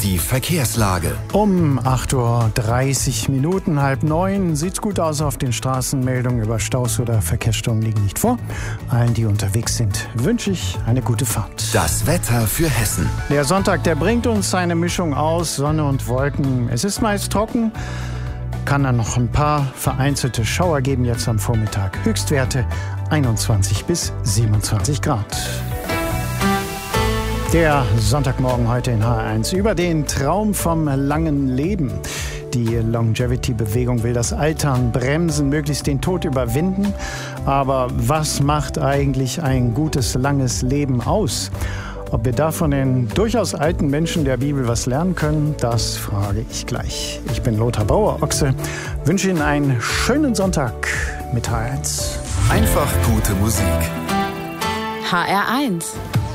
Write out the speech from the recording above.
Die Verkehrslage. Um 8:30 Uhr, 8:30, sieht's gut aus auf den Straßen. Meldungen über Staus oder Verkehrsstörungen liegen nicht vor. Allen, die unterwegs sind, wünsche ich eine gute Fahrt. Das Wetter für Hessen. Der Sonntag, der bringt uns eine Mischung aus Sonne und Wolken. Es ist meist trocken, kann dann noch ein paar vereinzelte Schauer geben jetzt am Vormittag. Höchstwerte 21 bis 27 Grad. Der Sonntagmorgen heute in HR1 über den Traum vom langen Leben. Die Longevity-Bewegung will das Altern bremsen, möglichst den Tod überwinden. Aber was macht eigentlich ein gutes, langes Leben aus? Ob wir da von den durchaus alten Menschen der Bibel was lernen können, das frage ich gleich. Ich bin Lothar Bauer-Ochse, wünsche Ihnen einen schönen Sonntag mit HR1. Einfach gute Musik. HR1